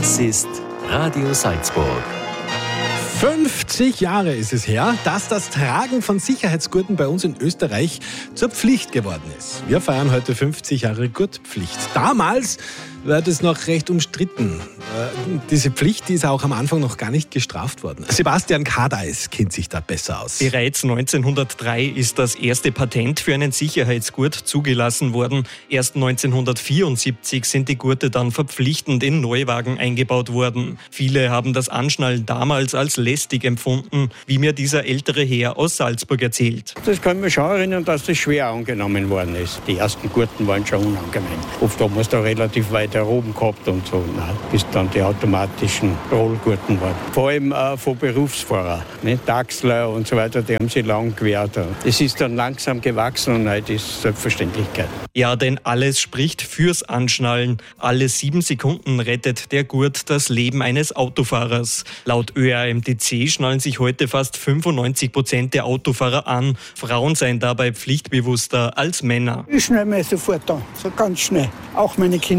Das ist Radio Salzburg. 50 Jahre ist es her, dass das Tragen von Sicherheitsgurten bei uns in Österreich zur Pflicht geworden ist. Wir feiern heute 50 Jahre Gurtpflicht. Damals war das noch recht umstritten. Diese Pflicht, die ist auch am Anfang noch gar nicht gestraft worden. Sebastian Kadeis kennt sich da besser aus. Bereits 1903 ist das erste Patent für einen Sicherheitsgurt zugelassen worden. Erst 1974 sind die Gurte dann verpflichtend in Neuwagen eingebaut worden. Viele haben das Anschnallen damals als lästig empfunden, wie mir dieser ältere Herr aus Salzburg erzählt. Das kann man schon erinnern, dass das schwer angenommen worden ist. Die ersten Gurten waren schon unangenehm. Oft haben wir es da relativ weit oben gehabt und so. Nein, bis dann die automatischen Rollgurten waren. Vor allem von Berufsfahrern, Taxler und so weiter, die haben sich lang gewehrt. Es ist dann langsam gewachsen und heute ist Selbstverständlichkeit. Ja, denn alles spricht fürs Anschnallen. Alle 7 Sekunden rettet der Gurt das Leben eines Autofahrers. Laut ÖAMTC schnallen sich heute fast 95% der Autofahrer an. Frauen seien dabei pflichtbewusster als Männer. Ich schnall mir sofort an, so ganz schnell. Auch meine Kinder.